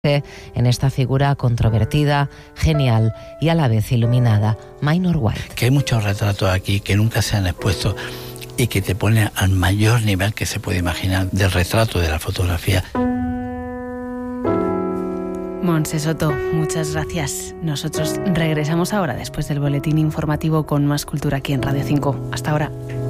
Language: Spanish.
en esta figura controvertida, genial y a la vez iluminada, Minor White. Que hay muchos retratos aquí que nunca se han expuesto y que te ponen al mayor nivel que se puede imaginar del retrato, de la fotografía. Montse Soto, muchas gracias. Nosotros regresamos ahora después del boletín informativo con más cultura aquí en Radio 5. Hasta ahora.